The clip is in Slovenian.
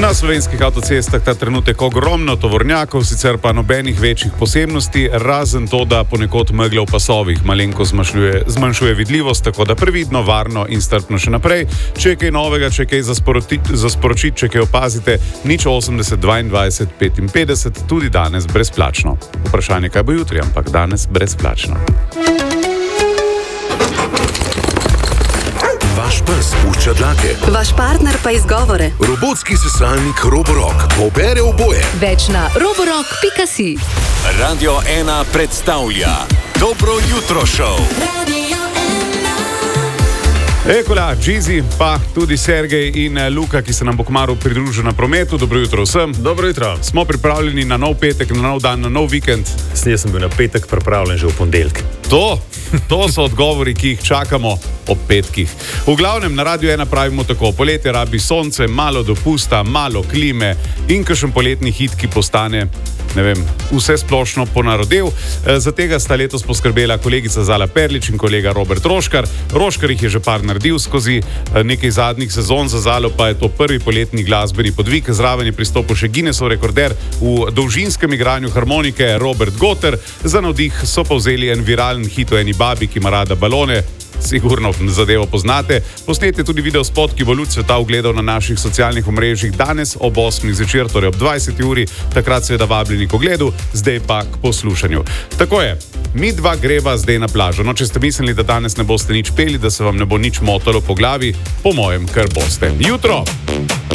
Na slovenskih avtocestah ta trenutek ogromno tovornjakov, sicer pa nobenih večjih posebnosti, razen to, da ponekod megla v pasovih malenko zmanjšuje vidljivost, tako da previdno, varno in strpno še naprej. Če je kaj novega, če je kaj za sporočiti, če kaj opazite, 080 22 55, tudi danes brezplačno. Vprašanje, kaj bo jutri, ampak danes brezplačno. Vaš pes pušča dlake. Vaš partner pa izgovore. Robotski sesalnik Roborock pobere oboje. Več na roborock.si. Radio 1 predstavlja Dobro jutro show. Ekola, Džizi, pa tudi Sergej in Luka, ki se nam bo kmaru pridružil na prometu. Dobro jutro vsem. Dobro jutro. Smo pripravljeni na nov petek, na nov dan, na nov vikend. Jaz sem bil na petek pripravljen že v ponedeljek. To so odgovori, ki jih čakamo ob petkih. V glavnem, na Radio 1 pravimo tako: poletje rabi sonce, malo dopusta, malo klime in kakšen poletni hit, ki postane, ne vem, vse splošno ponarodel. Za tega sta letos poskrbela kolegica Zala Perlič in kolega Robert Roškar. Roškar jih je že par naredil skozi nekaj zadnjih sezon, za Zalo pa je to prvi poletni glasbeni podvig. Zraven je pristopil še Guinnessov rekorder v dolžinskem igranju harmonike Robert Gotter. Za navdih so pa vzeli en viralen hit o eni babi, ki ima rada balone. Sigurno zadevo poznate. Posnet je tudi video spot, ki bo luč sveta ugledal na naših socialnih omrežjih danes ob 8. zvečer, torej ob 20. uri. Takrat seveda vabljeni k ogledu, zdaj pa k poslušanju. Tako je, mi dva greva zdaj na plažo. No, če ste mislili, da danes ne boste nič peli, da se vam ne bo nič motalo po glavi, po mojem, kar boste. Jutro!